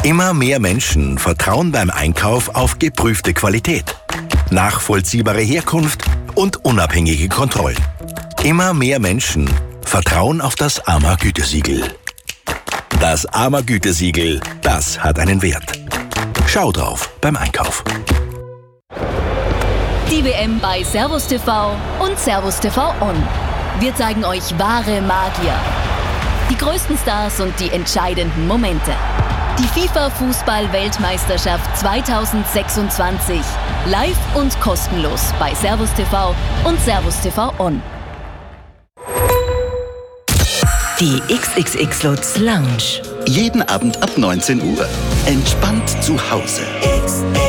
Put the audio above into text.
Immer mehr Menschen vertrauen beim Einkauf auf geprüfte Qualität, nachvollziehbare Herkunft und unabhängige Kontrollen. Immer mehr Menschen vertrauen auf das AMA-Gütesiegel. Das AMA-Gütesiegel, das hat einen Wert. Schau drauf beim Einkauf. Die WM bei Servus TV und Servus TV On. Wir zeigen euch wahre Magier. Die größten Stars und die entscheidenden Momente. Die FIFA-Fußball-Weltmeisterschaft 2026. Live und kostenlos bei Servus TV und Servus TV On. Die XXX Lutz Lounge. Jeden Abend ab 19 Uhr. Entspannt zu Hause.